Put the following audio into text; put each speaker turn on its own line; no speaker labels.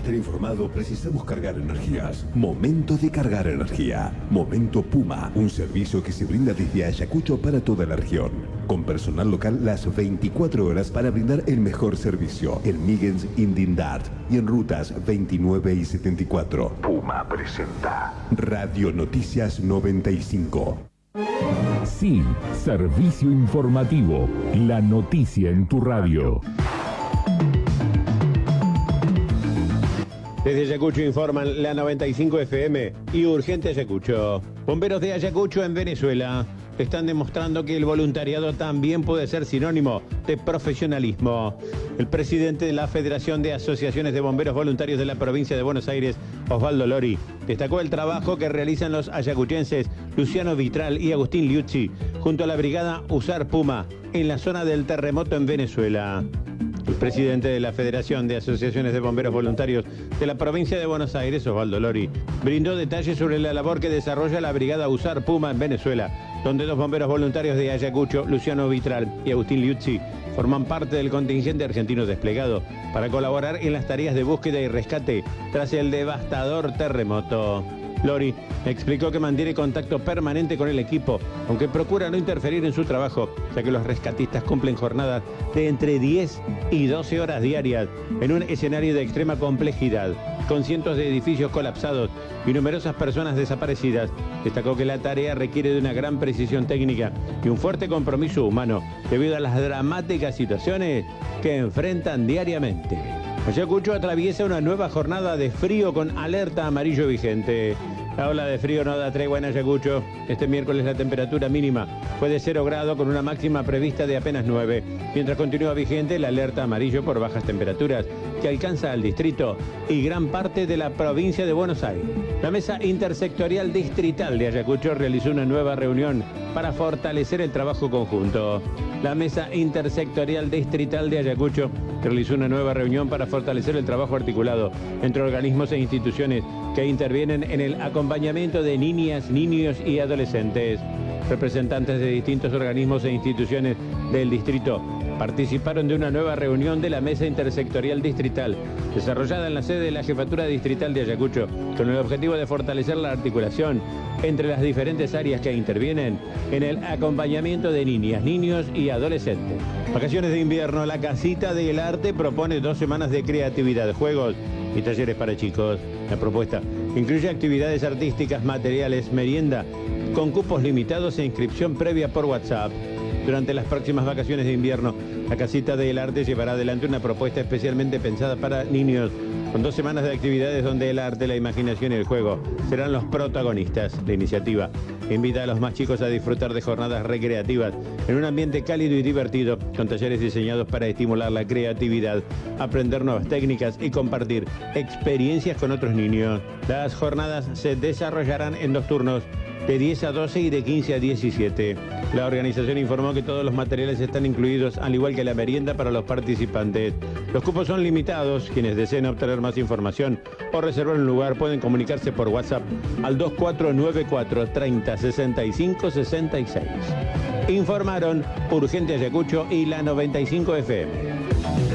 estar informado, precisamos cargar energías. Momento de cargar energía. Momento Puma, un servicio que se brinda desde Ayacucho para toda la región. Con personal local las 24 horas para brindar el mejor servicio. En Migens, Indindart y en rutas 29 y 74. Puma presenta Radio Noticias 95.
Sí, servicio informativo. La noticia en tu radio.
Desde Ayacucho informan la 95 FM y Urgente Ayacucho. Bomberos de Ayacucho en Venezuela están demostrando que el voluntariado también puede ser sinónimo de profesionalismo. El presidente de la Federación de Asociaciones de Bomberos Voluntarios de la provincia de Buenos Aires, Osvaldo Lori, destacó el trabajo que realizan los ayacuchenses Luciano Vitral y Agustín Liuzzi junto a la brigada Usar Puma en la zona del terremoto en Venezuela. El presidente de la Federación de Asociaciones de Bomberos Voluntarios de la provincia de Buenos Aires, Osvaldo Lori, brindó detalles sobre la labor que desarrolla la brigada Usar Puma en Venezuela, donde dos bomberos voluntarios de Ayacucho, Luciano Vitral y Agustín Liuzzi, forman parte del contingente argentino desplegado para colaborar en las tareas de búsqueda y rescate tras el devastador terremoto. Lori explicó que mantiene contacto permanente con el equipo, aunque procura no interferir en su trabajo, ya que los rescatistas cumplen jornadas de entre 10 y 12 horas diarias en un escenario de extrema complejidad, con cientos de edificios colapsados y numerosas personas desaparecidas. Destacó que la tarea requiere de una gran precisión técnica y un fuerte compromiso humano debido a las dramáticas situaciones que enfrentan diariamente. Ayacucho atraviesa una nueva jornada de frío con alerta amarillo vigente. La ola de frío no da tregua en Ayacucho. Este miércoles la temperatura mínima fue de 0 grados con una máxima prevista de apenas 9, mientras continúa vigente la alerta amarillo por bajas temperaturas que alcanza al distrito y gran parte de la provincia de Buenos Aires. La Mesa Intersectorial Distrital de Ayacucho realizó una nueva reunión para fortalecer el trabajo conjunto. La Mesa Intersectorial Distrital de Ayacucho realizó una nueva reunión para fortalecer el trabajo articulado entre organismos e instituciones que intervienen en el acompañamiento de niñas, niños y adolescentes. Representantes de distintos organismos e instituciones del distrito participaron de una nueva reunión de la Mesa Intersectorial Distrital, desarrollada en la sede de la Jefatura Distrital de Ayacucho, con el objetivo de fortalecer la articulación entre las diferentes áreas que intervienen en el acompañamiento de niñas, niños y adolescentes. Vacaciones de invierno, la Casita del Arte propone 2 semanas de creatividad, juegos y talleres para chicos. La propuesta incluye actividades artísticas, materiales, merienda, con cupos limitados e inscripción previa por WhatsApp. Durante las próximas vacaciones de invierno, la Casita del Arte llevará adelante una propuesta especialmente pensada para niños, con 2 semanas de actividades donde el arte, la imaginación y el juego serán los protagonistas. La iniciativa invita a los más chicos a disfrutar de jornadas recreativas en un ambiente cálido y divertido, con talleres diseñados para estimular la creatividad, aprender nuevas técnicas y compartir experiencias con otros niños. Las jornadas se desarrollarán en 2 turnos, de 10 a 12 y de 15 a 17. La organización informó que todos los materiales están incluidos, al igual que la merienda para los participantes. Los cupos son limitados. Quienes deseen obtener más información o reservar un lugar pueden comunicarse por WhatsApp al 2494 30 65 66. Informaron Urgente Ayacucho y la 95 FM.